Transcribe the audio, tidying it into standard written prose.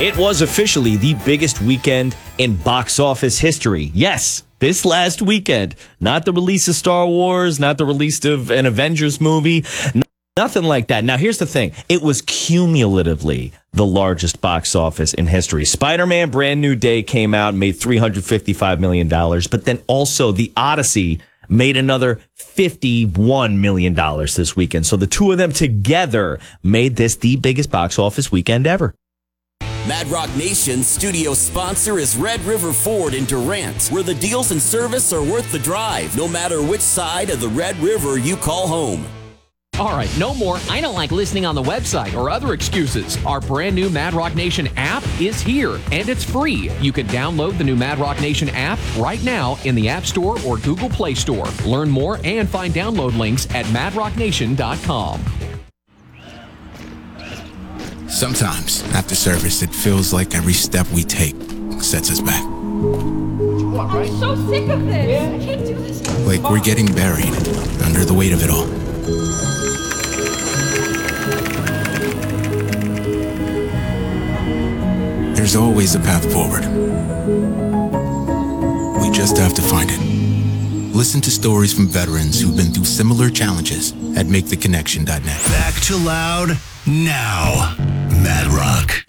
It was officially the biggest weekend in box office history. Yes, this last weekend. Not the release of Star Wars, not the release of an Avengers movie, nothing like that. Now, here's the thing. It was cumulatively the largest box office in history. Spider-Man Brand New Day came out and made $355 million, but then also The Odyssey made another $51 million this weekend. So the two of them together made this the biggest box office weekend ever. Mad Rock Nation's studio sponsor is Red River Ford in Durant, where the deals and service are worth the drive, no matter which side of the Red River you call home. All right, no more "I don't like listening on the website" or other excuses. Our brand new Mad Rock Nation app is here, and it's free. You can download the new Mad Rock Nation app right now in the App Store or Google Play Store. Learn more and find download links at madrocknation.com. Sometimes, after service, it feels like every step we take sets us back. I'm so sick of this. I can't do this. Like we're getting buried under the weight of it all. There's always a path forward. We just have to find it. Listen to stories from veterans who've been through similar challenges at MakeTheConnection.net. Back to loud now. Mad Rock.